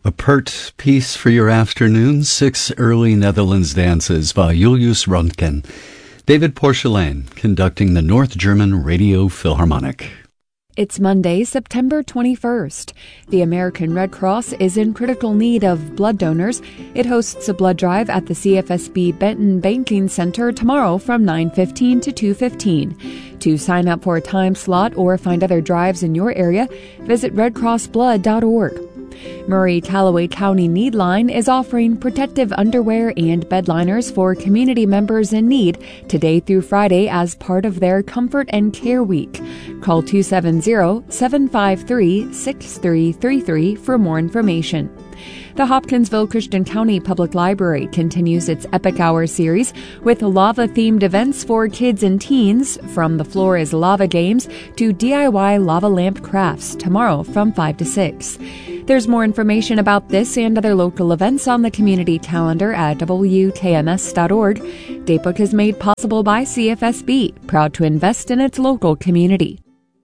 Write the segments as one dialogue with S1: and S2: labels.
S1: A pert piece for your afternoon, 6 early Netherlands dances by Julius Röntgen. David Porcelain conducting the North German Radio Philharmonic.
S2: It's Monday, September 21st. The American Red Cross is in critical need of blood donors. It hosts a blood drive at the CFSB Benton Banking Center tomorrow from 9:15 to 2:15. To sign up for a time slot or find other drives in your area, visit redcrossblood.org. Murray-Callaway County Needline is offering protective underwear and bed liners for community members in need today through Friday as part of their Comfort and Care Week. Call 270-753-6333 for more information. The Hopkinsville Christian County Public Library continues its Epic Hour series with lava-themed events for kids and teens, from the Floor is Lava games to DIY lava lamp crafts tomorrow from 5 to 6. There's more information about this and other local events on the community calendar at WKMS.org. Datebook is made possible by CFSB, proud to invest in its local community.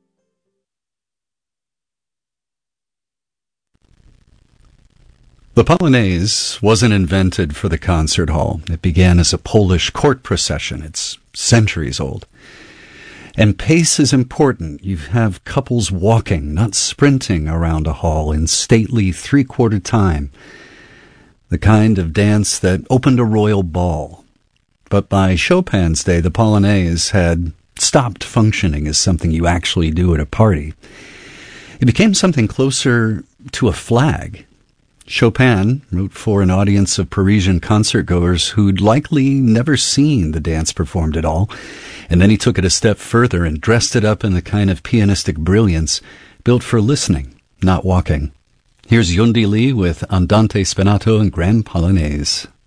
S1: The Polonaise wasn't invented for the concert hall. It began as a Polish court procession. It's centuries old. And pace is important. You have couples walking, not sprinting around a hall in stately three-quarter time. The kind of dance that opened a royal ball. But by Chopin's day, the Polonaise had stopped functioning as something you actually do at a party. It became something closer to a flag. Chopin wrote for an audience of Parisian concertgoers who'd likely never seen the dance performed at all, and then he took it a step further and dressed it up in the kind of pianistic brilliance built for listening, not walking. Here's Yundi Lee with Andante Spinato and Grand Polonaise.